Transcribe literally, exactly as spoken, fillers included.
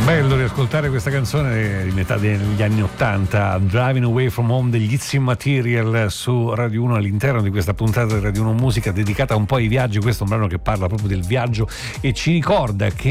Bello riascoltare questa canzone di metà degli anni ottanta, Driving Away From Home degli Itzy Material su Radio uno, all'interno di questa puntata di Radio uno Musica dedicata un po' ai viaggi. Questo è un brano che parla proprio del viaggio e ci ricorda che